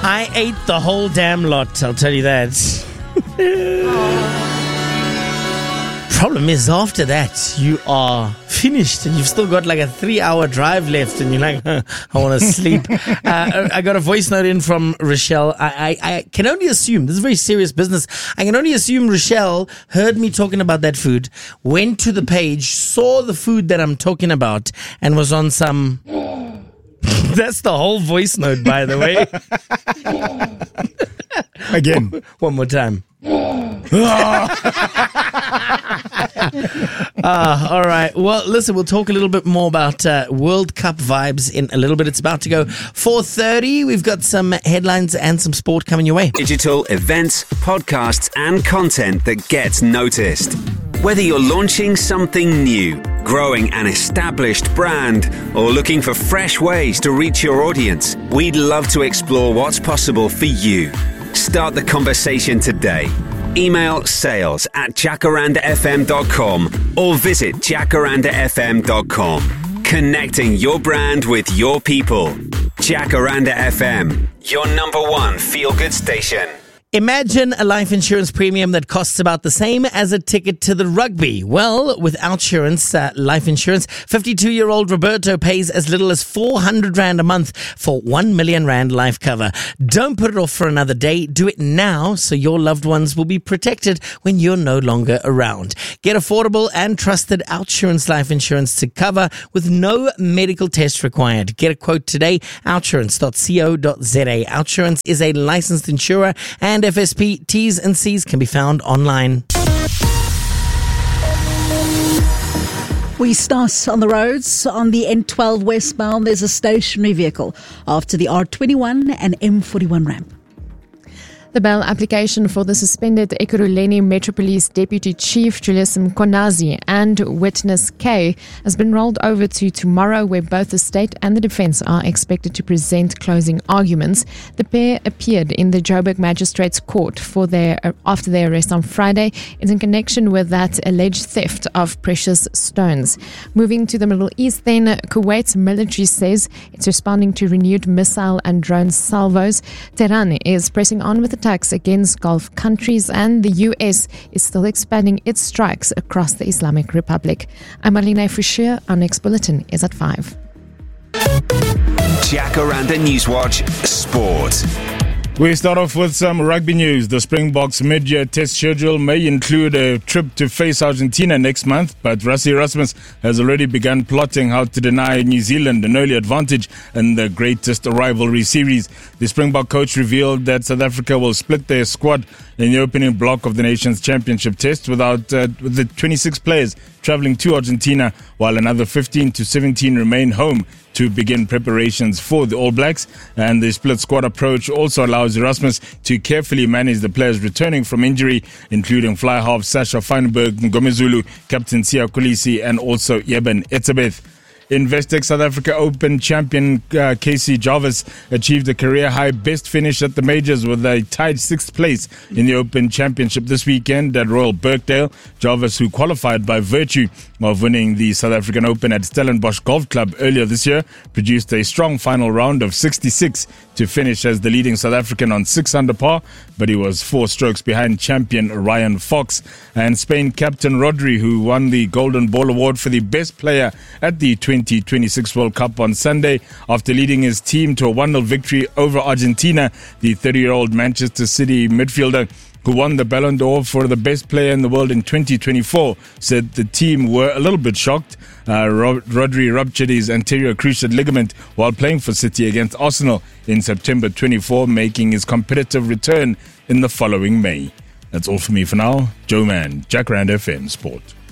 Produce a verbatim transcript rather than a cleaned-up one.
I ate the whole damn lot, I'll tell you that. Problem is, after that, you are finished and you've still got like a three-hour drive left and you're like, huh, I want to sleep. uh, I got a voice note in from Rochelle. I, I, I can only assume, this is very serious business, I can only assume Rochelle heard me talking about that food, went to the page, saw the food that I'm talking about, and was on some... That's the whole voice note, by the way. Again. One, one more time. uh, all right. Well, listen, we'll talk a little bit more about uh, World Cup vibes in a little bit. It's about to go four thirty. We've got some headlines and some sport coming your way. Digital events, podcasts, and content that gets noticed. Whether you're launching something new, growing an established brand, or looking for fresh ways to reach your audience, we'd love to explore what's possible for you. Start the conversation today. Email sales at jacaranda f m dot com or visit jacaranda f m dot com. Connecting your brand with your people. Jacaranda F M, your number one feel-good station. Imagine a life insurance premium that costs about the same as a ticket to the rugby. Well, with Outsurance uh, Life Insurance, fifty-two-year-old Roberto pays as little as four hundred rand a month for one million rand life cover. Don't put it off for another day. Do it now so your loved ones will be protected when you're no longer around. Get affordable and trusted Outsurance Life Insurance to cover with no medical test required. Get a quote today, outsurance dot co dot za. Outsurance is a licensed insurer and F S P. T's and C's can be found online. We start on the roads. On the N twelve westbound, there's a stationary vehicle after the R twenty-one and M forty-one ramp. The bail application for the suspended Ekurhuleni Metro Police Deputy Chief Julius Mkonazi and witness K has been rolled over to tomorrow, where both the state and the defence are expected to present closing arguments. The pair appeared in the Joburg Magistrates Court for their after their arrest on Friday. It's in connection with that alleged theft of precious stones. Moving to the Middle East then, Kuwait's military says it's responding to renewed missile and drone salvos. Tehran is pressing on with the attacks against Gulf countries, and the U S is still expanding its strikes across the Islamic Republic. I'm Marlene Foucher. Our next bulletin is at five. Jacaranda Newswatch Sport. We start off with some rugby news. The Springboks mid-year test schedule may include a trip to face Argentina next month, but Rassie Erasmus has already begun plotting how to deny New Zealand an early advantage in the greatest rivalry series. The Springbok coach revealed that South Africa will split their squad in the opening block of the Nations Championship test without uh, with the twenty-six players travelling to Argentina, while another fifteen to seventeen remain home to begin preparations for the All Blacks. And the split squad approach also allows Erasmus to carefully manage the players returning from injury, including fly half Sasha Feinberg, Ngomezulu, Captain Siya Kolisi, and also Eben Etzebeth. Investec South Africa Open champion uh, Casey Jarvis achieved a career-high best finish at the majors with a tied sixth place in the Open Championship this weekend at Royal Birkdale. Jarvis, who qualified by virtue of winning the South African Open at Stellenbosch Golf Club earlier this year, produced a strong final round of sixty-six to finish as the leading South African on six under par, but he was four strokes behind champion Ryan Fox. And Spain captain Rodri, who won the Golden Ball Award for the best player at the twenty twenty-six World Cup on Sunday after leading his team to a one nil victory over Argentina. The thirty-year-old Manchester City midfielder, who won the Ballon d'Or for the best player in the world in twenty twenty-four, said the team were a little bit shocked. Uh, Rodri ruptured his anterior cruciate ligament while playing for City against Arsenal in September twenty-four, making his competitive return in the following May. That's all for me for now. Joe Mann, Jacaranda F M Sport.